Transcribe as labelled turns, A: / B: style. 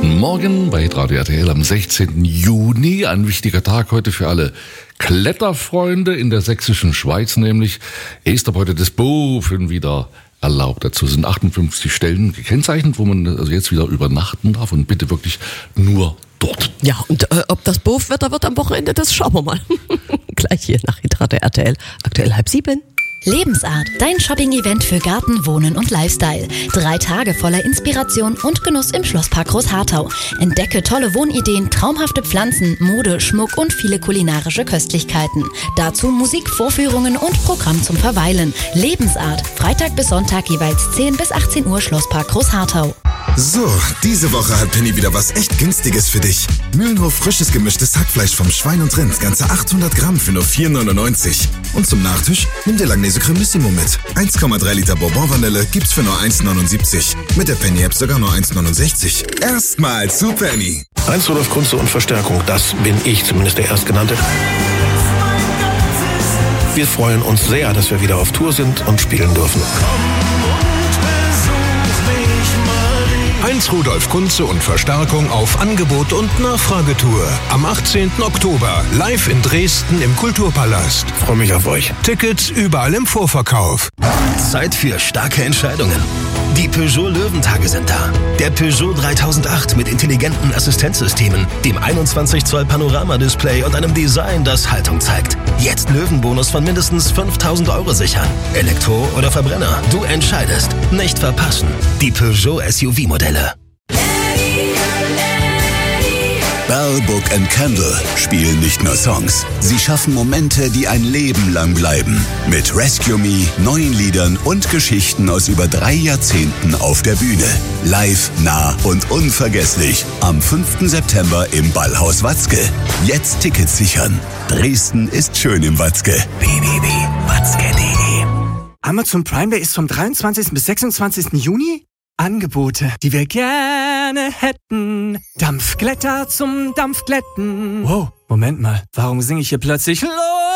A: Morgen bei Radio RTL am 16. Juni. Ein wichtiger Tag heute für alle Kletterfreunde in der sächsischen Schweiz, nämlich ist ab heute das Boven wieder erlaubt. Dazu sind 58 Stellen gekennzeichnet, wo man also jetzt wieder übernachten darf und bitte wirklich nur dort.
B: Ja, und ob das Boven-Wetter wird am Wochenende, das schauen wir mal. Gleich hier nach Radio RTL, aktuell 6:30.
C: Lebensart, dein Shopping-Event für Garten, Wohnen und Lifestyle. 3 Tage voller Inspiration und Genuss im Schlosspark Großharthau. Entdecke tolle Wohnideen, traumhafte Pflanzen, Mode, Schmuck und viele kulinarische Köstlichkeiten. Dazu Musik, Vorführungen und Programm zum Verweilen. Lebensart, Freitag bis Sonntag jeweils 10 bis 18 Uhr Schlosspark Großharthau.
D: So, diese Woche hat Penny wieder was echt Günstiges für dich. Mühlenhof frisches gemischtes Hackfleisch vom Schwein und Rind, ganze 800 Gramm für nur 4,99. Und zum Nachtisch nimm dir Langnese Cremissimo mit. 1,3 Liter Bourbon Vanille gibt's für nur 1,79. Mit der Penny-App sogar nur 1,69. Erstmal zu Penny.
E: Heinz Rudolf Kunze und Verstärkung, das bin ich, zumindest der Erstgenannte. Wir freuen uns sehr, dass wir wieder auf Tour sind und spielen dürfen.
F: Heinz Rudolf Kunze und Verstärkung auf Angebot und Nachfragetour. Am 18. Oktober live in Dresden im Kulturpalast.
E: Freue mich auf euch.
F: Tickets überall im Vorverkauf.
G: Zeit für starke Entscheidungen. Die Peugeot Löwentage sind da. Der Peugeot 3008 mit intelligenten Assistenzsystemen, dem 21 Zoll Panoramadisplay und einem Design, das Haltung zeigt. Jetzt Löwenbonus von mindestens 5.000 € sichern. Elektro oder Verbrenner, du entscheidest. Nicht verpassen. Die Peugeot SUV-Modelle.
H: Bell Book & Candle spielen nicht nur Songs. Sie schaffen Momente, die ein Leben lang bleiben. Mit Rescue Me, neuen Liedern und Geschichten aus über 3 Jahrzehnten auf der Bühne. Live, nah und unvergesslich. Am 5. September im Ballhaus Watzke. Jetzt Tickets sichern. Dresden ist schön im Watzke. www.watzke.de.
I: Amazon Prime Day ist vom 23. bis 26. Juni? Angebote, die wir gerne hätten. Dampfglätter zum Dampfglätten. Wow, Moment mal, warum singe ich hier plötzlich Los?